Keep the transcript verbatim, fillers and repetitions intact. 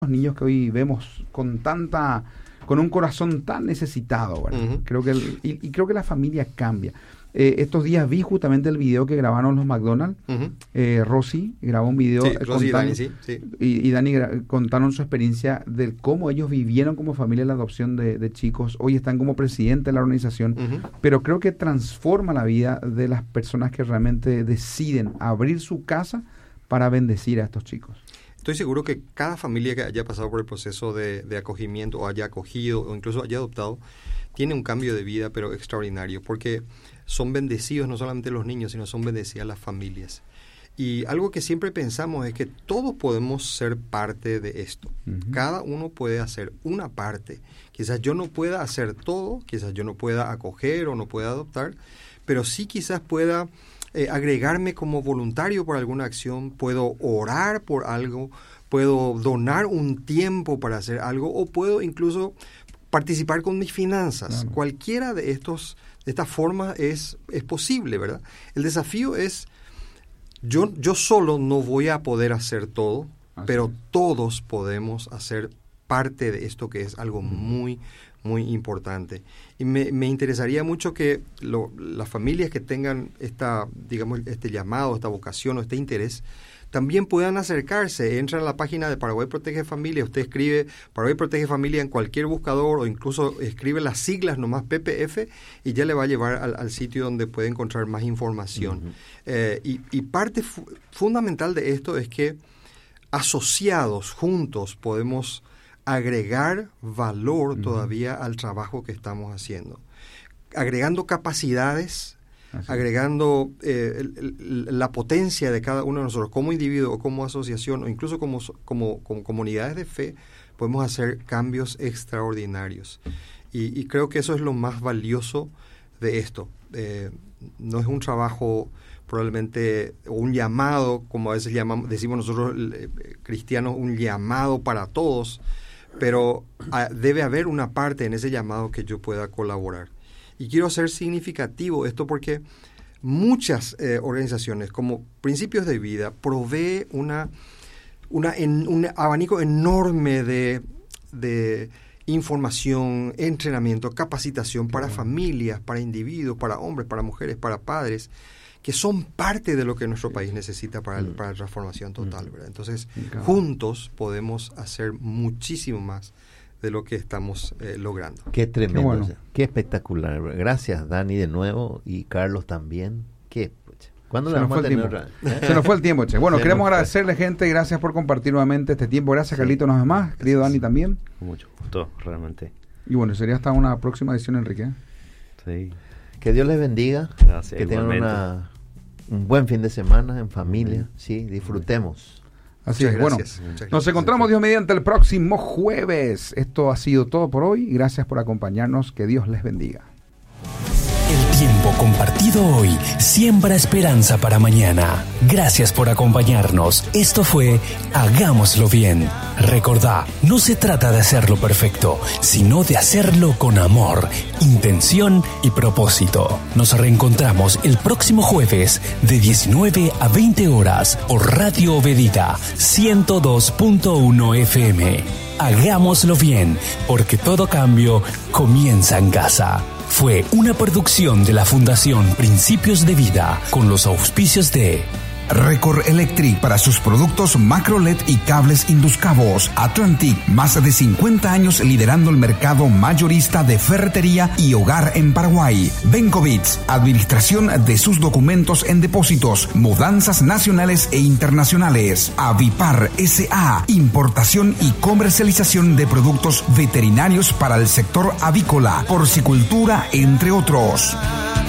niños que hoy vemos con tanta, con un corazón tan necesitado, ¿verdad? Uh-huh. Creo que el, y, y creo que la familia cambia. Eh, estos días vi justamente el video que grabaron los McDonald's. Uh-huh. Eh, Rosy grabó un video. Sí, Rosy y Dani, sí, sí. Y, y Dani gra- contaron su experiencia de cómo ellos vivieron como familia la adopción de, de chicos. Hoy están como presidente de la organización. Uh-huh. Pero creo que transforma la vida de las personas que realmente deciden abrir su casa para bendecir a estos chicos. Estoy seguro que cada familia que haya pasado por el proceso de, de acogimiento o haya acogido o incluso haya adoptado tiene un cambio de vida pero extraordinario, porque son bendecidos no solamente los niños, sino son bendecidas las familias. Y algo que siempre pensamos es que todos podemos ser parte de esto. Uh-huh. Cada uno puede hacer una parte. Quizás yo no pueda hacer todo, quizás yo no pueda acoger o no pueda adoptar, pero sí quizás pueda Eh, agregarme como voluntario por alguna acción, puedo orar por algo, puedo donar un tiempo para hacer algo o puedo incluso participar con mis finanzas. Claro. Cualquiera de estos de estas formas es, es posible, ¿verdad? El desafío es, yo, yo solo no voy a poder hacer todo, Así pero es. todos podemos hacer parte de esto que es algo muy muy importante. Y me, me interesaría mucho que lo, las familias que tengan esta, digamos, este llamado, esta vocación o este interés, también puedan acercarse. Entran a la página de Paraguay Protege Familia, usted escribe Paraguay Protege Familia en cualquier buscador o incluso escribe las siglas nomás P P F y ya le va a llevar al, al sitio donde puede encontrar más información. Uh-huh. Eh, y, y parte fu- fundamental de esto es que asociados, juntos, podemos agregar valor uh-huh. todavía al trabajo que estamos haciendo, agregando capacidades, Así. agregando eh, el, el, la potencia de cada uno de nosotros como individuo o como asociación o incluso como, como, como comunidades de fe, podemos hacer cambios extraordinarios. Y, y creo que eso es lo más valioso de esto. Eh, no es un trabajo probablemente, o un llamado, como a veces llamamos, decimos nosotros eh, cristianos, un llamado para todos, pero a, debe haber una parte en ese llamado que yo pueda colaborar. Y quiero hacer significativo esto porque muchas eh, organizaciones, como Principios de Vida, provee una, una en, un abanico enorme de, de información, entrenamiento, capacitación para bueno. familias, para individuos, para hombres, para mujeres, para padres, que son parte de lo que nuestro país necesita para, mm. para la transformación total, ¿verdad? Entonces, claro. juntos podemos hacer muchísimo más de lo que estamos eh, logrando. Qué tremendo, qué, bueno. Qué espectacular. Gracias, Dani, de nuevo, y Carlos también. Qué, ¿Cuándo Se la nos vamos fue a el tener tiempo. otra? Se nos fue el tiempo, che. Bueno, Se queremos agradecerle, gente, gracias por compartir nuevamente este tiempo. Gracias, sí. Carlito, una vez más. Querido Dani también. Mucho gusto, realmente. Y bueno, sería hasta una próxima edición, Enrique. Sí. Que Dios les bendiga. Gracias, que tengan igualmente. una, un buen fin de semana en familia. Sí, disfrutemos. Así Muchas es, bueno, gracias. Muchas nos gracias. encontramos Dios mediante el próximo jueves. Esto ha sido todo por hoy. Gracias por acompañarnos. Que Dios les bendiga. El tiempo compartido hoy siembra esperanza para mañana. Gracias por acompañarnos. Esto fue Hagámoslo Bien. Recordá, no se trata de hacerlo perfecto, sino de hacerlo con amor, intención y propósito. Nos reencontramos el próximo jueves de diecinueve a veinte horas por Radio Obedita ciento dos punto uno F M. Hagámoslo bien, porque todo cambio comienza en casa. Fue una producción de la Fundación Principios de Vida con los auspicios de Record Electric para sus productos macro L E D y cables induscavos. Atlantic, más de cincuenta años liderando el mercado mayorista de ferretería y hogar en Paraguay. Benkovitz, administración de sus documentos en depósitos, mudanzas nacionales e internacionales. Avipar S A, importación y comercialización de productos veterinarios para el sector avícola, porcicultura, entre otros.